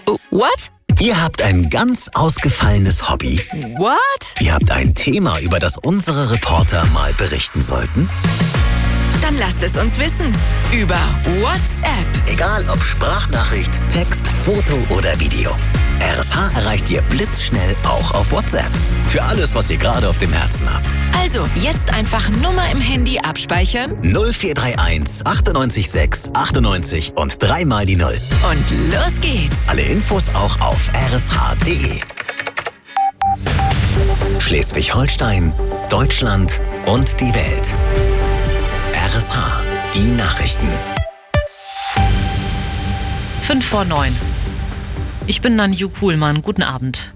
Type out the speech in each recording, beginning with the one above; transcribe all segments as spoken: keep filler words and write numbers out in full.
Uh, what? Ihr habt ein ganz ausgefallenes Hobby. What? Ihr habt ein Thema, über das unsere Reporter mal berichten sollten. Dann lasst es uns wissen. Über WhatsApp. Egal ob Sprachnachricht, Text, Foto oder Video. R S H erreicht ihr blitzschnell auch auf WhatsApp. Für alles, was ihr gerade auf dem Herzen habt. Also, jetzt einfach Nummer im Handy abspeichern. null vier drei eins achtundneunzig sechs achtundneunzig und dreimal die Null. Und los geht's. Alle Infos auch auf r s h punkt d e. Schleswig-Holstein, Deutschland und die Welt. R S H, die Nachrichten. Fünf vor neun. Ich bin Nanju Kuhlmann. Guten Abend.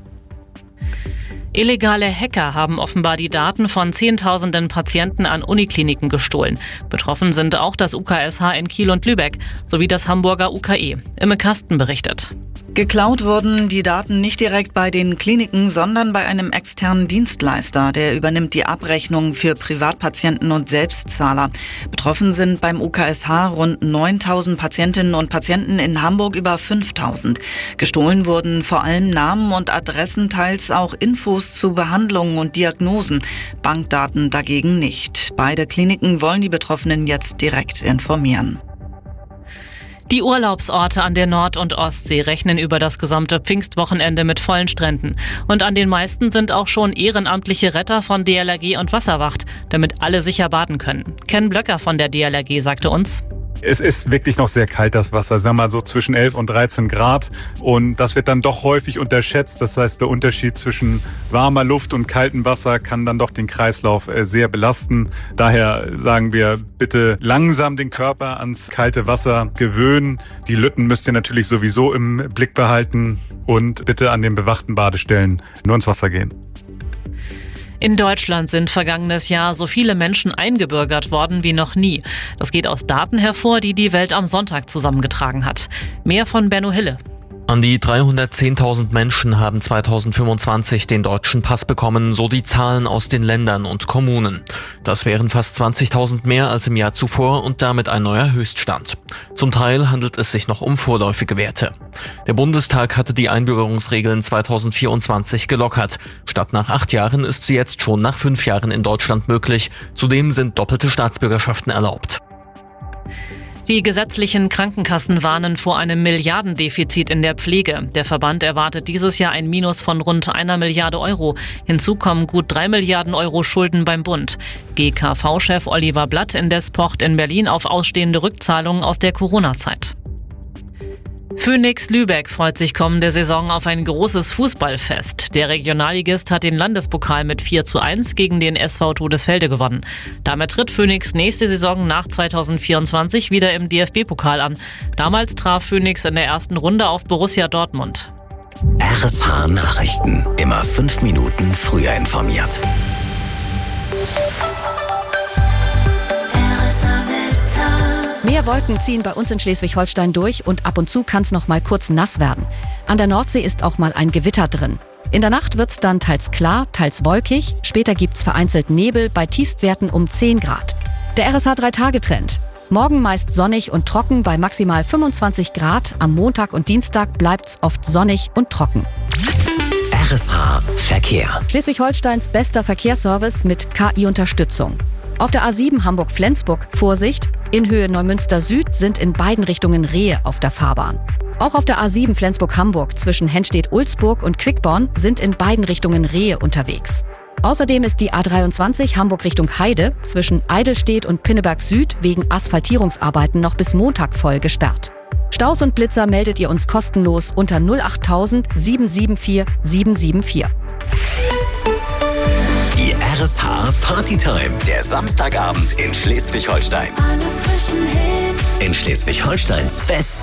Illegale Hacker haben offenbar die Daten von Zehntausenden Patienten an Unikliniken gestohlen. Betroffen sind auch das U K S H in Kiel und Lübeck sowie das Hamburger U K E. Imme Kasten berichtet. Geklaut wurden die Daten nicht direkt bei den Kliniken, sondern bei einem externen Dienstleister. Der übernimmt die Abrechnung für Privatpatienten und Selbstzahler. Betroffen sind beim U K S H rund neuntausend Patientinnen und Patienten, in Hamburg über fünftausend. Gestohlen wurden vor allem Namen und Adressen, teils auch Infos zu Behandlungen und Diagnosen. Bankdaten dagegen nicht. Beide Kliniken wollen die Betroffenen jetzt direkt informieren. Die Urlaubsorte an der Nord- und Ostsee rechnen über das gesamte Pfingstwochenende mit vollen Stränden. Und an den meisten sind auch schon ehrenamtliche Retter von D L R G und Wasserwacht, damit alle sicher baden können. Ken Blöcker von der D L R G sagte uns: Es ist wirklich noch sehr kalt, das Wasser, sagen wir mal so zwischen elf und dreizehn Grad. Und das wird dann doch häufig unterschätzt. Das heißt, der Unterschied zwischen warmer Luft und kaltem Wasser kann dann doch den Kreislauf sehr belasten. Daher sagen wir, bitte langsam den Körper ans kalte Wasser gewöhnen. Die Lütten müsst ihr natürlich sowieso im Blick behalten. Und bitte an den bewachten Badestellen nur ins Wasser gehen. In Deutschland sind vergangenes Jahr so viele Menschen eingebürgert worden wie noch nie. Das geht aus Daten hervor, die die Welt am Sonntag zusammengetragen hat. Mehr von Benno Hille. An die dreihundertzehntausend Menschen haben zweitausendfünfundzwanzig den deutschen Pass bekommen, so die Zahlen aus den Ländern und Kommunen. Das wären fast zwanzigtausend mehr als im Jahr zuvor und damit ein neuer Höchststand. Zum Teil handelt es sich noch um vorläufige Werte. Der Bundestag hatte die Einbürgerungsregeln zweitausendvierundzwanzig gelockert. Statt nach acht Jahren ist sie jetzt schon nach fünf Jahren in Deutschland möglich. Zudem sind doppelte Staatsbürgerschaften erlaubt. Die gesetzlichen Krankenkassen warnen vor einem Milliardendefizit in der Pflege. Der Verband erwartet dieses Jahr ein Minus von rund einer Milliarde Euro. Hinzu kommen gut drei Milliarden Euro Schulden beim Bund. G K V-Chef Oliver Blatt indes pocht in Berlin auf ausstehende Rückzahlungen aus der Corona-Zeit. Phoenix Lübeck freut sich kommende Saison auf ein großes Fußballfest. Der Regionalligist hat den Landespokal mit vier zu eins gegen den S V Todesfelde gewonnen. Damit tritt Phoenix nächste Saison nach zweitausendvierundzwanzig wieder im D F B-Pokal an. Damals traf Phoenix in der ersten Runde auf Borussia Dortmund. R S H Nachrichten. Immer fünf Minuten früher informiert. Mehr Wolken ziehen bei uns in Schleswig-Holstein durch und ab und zu kann es noch mal kurz nass werden. An der Nordsee ist auch mal ein Gewitter drin. In der Nacht wird es dann teils klar, teils wolkig. Später gibt es vereinzelt Nebel bei Tiefstwerten um zehn Grad. Der R S H drei Tage Trend. Morgen meist sonnig und trocken bei maximal fünfundzwanzig Grad. Am Montag und Dienstag bleibt es oft sonnig und trocken. R S H Verkehr. Schleswig-Holsteins bester Verkehrsservice mit K I-Unterstützung. Auf der A sieben Hamburg-Flensburg Vorsicht. In Höhe Neumünster Süd sind in beiden Richtungen Rehe auf der Fahrbahn. Auch auf der A sieben Flensburg-Hamburg zwischen Henstedt-Ulzburg und Quickborn sind in beiden Richtungen Rehe unterwegs. Außerdem ist die A dreiundzwanzig Hamburg Richtung Heide zwischen Eidelstedt und Pinneberg Süd wegen Asphaltierungsarbeiten noch bis Montag voll gesperrt. Staus und Blitzer meldet ihr uns kostenlos unter null achttausend sieben sieben vier sieben sieben vier. Die R S H Partytime, der Samstagabend in Schleswig-Holstein. In Schleswig-Holsteins Best